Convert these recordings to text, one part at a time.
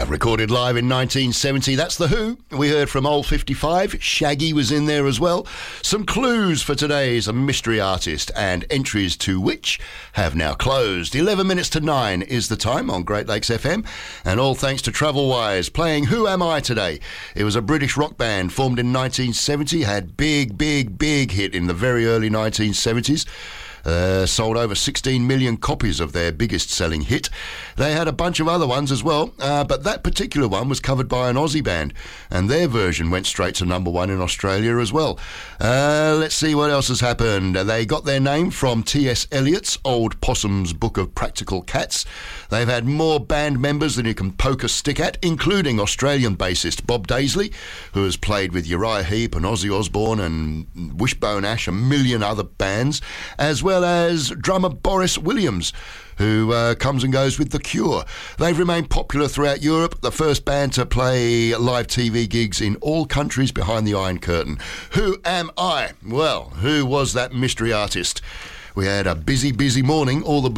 Recorded live in 1970. That's The Who. We heard from Old 55. Shaggy was in there as well. Some clues for today's mystery artist and entries to which have now closed. 11 minutes to 9 is the time on Great Lakes FM, and all thanks to Travelwise playing Who Am I today. It was a British rock band formed in 1970, had big hit in the very early 1970s. Sold over 16 million copies of their biggest selling hit. They had a bunch of other ones as well, but that particular one was covered by an Aussie band, and their version went straight to number one in Australia as well. Let's see what else has happened. They got their name from T.S. Eliot's Old Possum's Book of Practical Cats. They've had more band members than you can poke a stick at, including Australian bassist Bob Daisley, who has played with Uriah Heep and Ozzy Osbourne and Wishbone Ash, a million other bands, as well as drummer Boris Williams, who comes and goes with The Cure. They've remained popular throughout Europe, the first band to play live TV gigs in all countries behind the Iron Curtain. Who am I? Well, who was that mystery artist? We had a busy morning. All the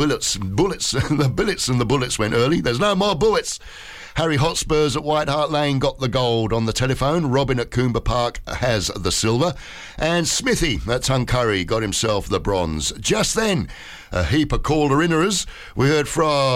the billets and the bullets went early. There's no more bullets. Harry Hotspurs at White Hart Lane got the gold on the telephone. Robin at Coomber Park has the silver. And Smithy at Tuncurry got himself the bronze. Just then, a heap of caller-inners. We heard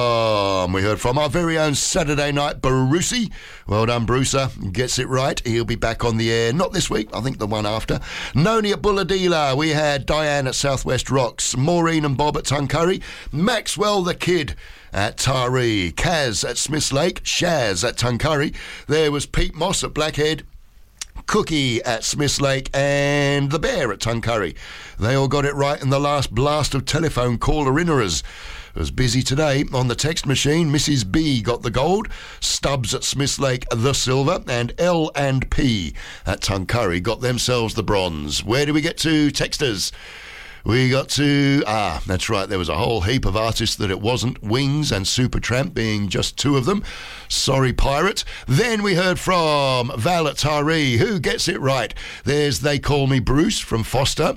from our very own Saturday night Brucey. Well done, Brucer. Gets it right. He'll be back on the air. Not this week. I think the one after. Noni at Bulladila. We had Diane at Southwest Rocks. Maureen and Bob at Tuncurry. Maxwell the Kid at Taree. Kaz at Smiths Lake. Shaz at Tuncurry. There was Pete Moss at Blackhead. Cookie at Smiths Lake and the Bear at Tuncurry. They all got it right in the last blast of telephone caller-inners. It was busy today on the text machine. Mrs. B got the gold, Stubbs at Smiths Lake the silver, and L and P at Tuncurry got themselves the bronze. Where do we get to, texters? We got to, that's right, there was a whole heap of artists that it wasn't, Wings and Supertramp being just two of them. Sorry, Pirate. Then we heard from Val at Taree. Who gets it right? There's They Call Me Bruce from Foster,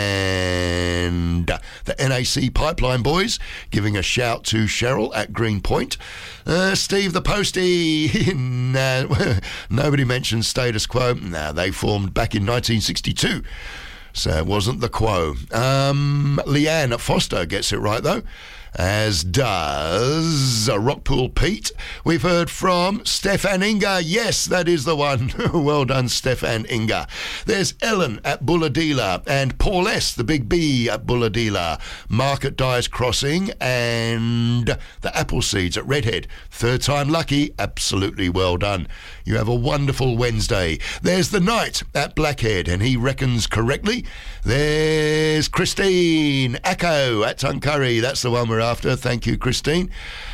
and the NAC Pipeline Boys giving a shout to Cheryl at Greenpoint. Steve the Postie. Nobody mentioned Status Quo. They formed back in 1962. So it wasn't the Quo. Leanne at Foster gets it right, though, as does Rockpool Pete. We've heard from Stefan Inga. Yes, that is the one. Well done, Stefan Inga. There's Ellen at Bulladila and Paul S., the Big B at Bulladila. Mark at Dyer's Crossing and the Appleseeds at Redhead. Third time lucky. Absolutely well done. You have a wonderful Wednesday. There's the Knight at Blackhead, and he reckons correctly. There's Christine Acco at Tuncurry. That's the one we're after. Thank you, Christine.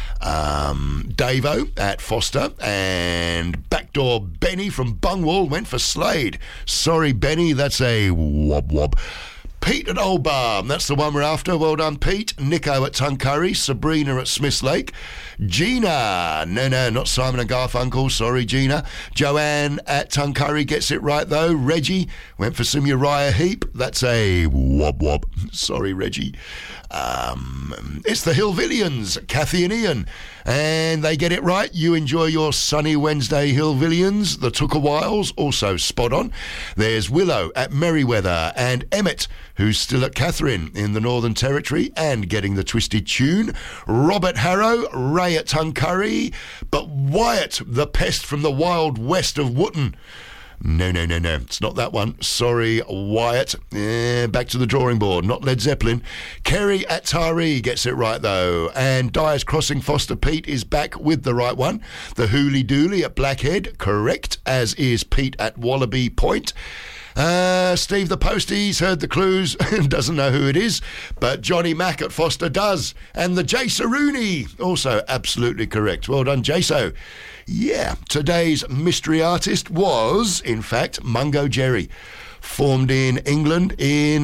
Davo at Foster, and Backdoor Benny from Bungwall went for Slade. Sorry, Benny, that's a wob. Pete at Old Barn, that's the one we're after. Well done, Pete. Nico at Tuncurry. Sabrina at Smiths Lake. Gina, no, not Simon and Garfunkel, sorry, Gina. Joanne at Tuncurry gets it right, though. Reggie went for some Uriah Heep. That's a wob. Sorry, Reggie. It's the Hillvillians, Kathy and Ian, and they get it right. You enjoy your sunny Wednesday, Hillvillians. The Tookawhiles, also spot on. There's Willow at Merriweather, and Emmett, who's still at Catherine in the Northern Territory and getting the twisted tune. Robert Harrow, Ray at Tuncurry, but Wyatt, the pest from the wild west of Wootton. No, it's not that one. Sorry, Wyatt. Back to the drawing board, not Led Zeppelin. Kerry at Taree gets it right, though. And Dyer's Crossing Foster Pete is back with the right one. The Hooly Dooly at Blackhead, correct, as is Pete at Wallaby Point. Steve the Postie's heard the clues, doesn't know who it is, but Johnny Mack at Foster does. And the Jaso Rooney, also absolutely correct. Well done, Jaso. Yeah, today's mystery artist was, in fact, Mungo Jerry. Formed in England in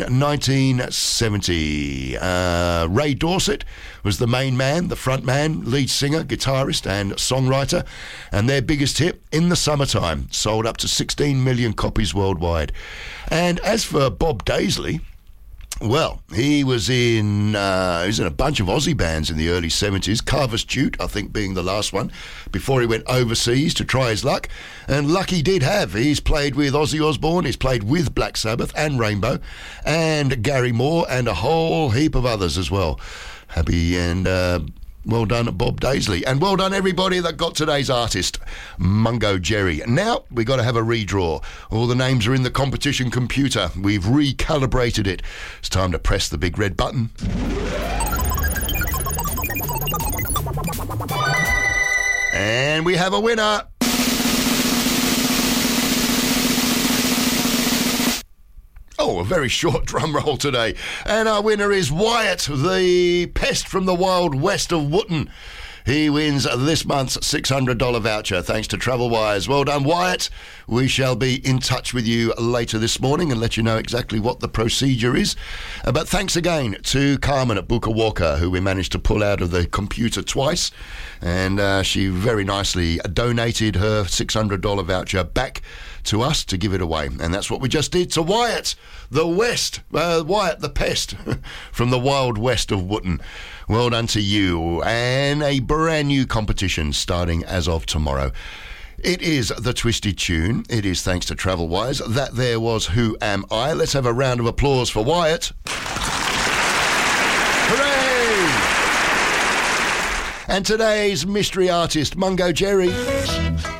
1970. Ray Dorset was the main man, the front man, lead singer, guitarist and songwriter, and their biggest hit, In the Summertime, sold up to 16 million copies worldwide. And as for Bob Daisley, Well, he was in a bunch of Aussie bands in the early 70s, Carver's Jute, I think, being the last one, before he went overseas to try his luck. And luck he did have. He's played with Ozzy Osbourne, he's played with Black Sabbath and Rainbow, and Gary Moore, and a whole heap of others as well. Happy and well done, Bob Daisley. And well done, everybody that got today's artist, Mungo Jerry. Now, we got to have a redraw. All the names are in the competition computer. We've recalibrated it. It's time to press the big red button. And we have a winner. Oh, a very short drum roll today. And our winner is Wyatt, the pest from the wild west of Wootton. He wins this month's $600 voucher thanks to TravelWise. Well done, Wyatt. We shall be in touch with you later this morning and let you know exactly what the procedure is. But thanks again to Carmen at Booker Walker, who we managed to pull out of the computer twice. And she very nicely donated her $600 voucher back to us to give it away. And that's what we just did to Wyatt, Wyatt the pest from the wild west of Wootton. Well done to you. And a brand new competition starting as of tomorrow. It is the Twisted Tune. It is thanks to TravelWise. That there was Who Am I? Let's have a round of applause for Wyatt. Hooray! And today's mystery artist, Mungo Jerry.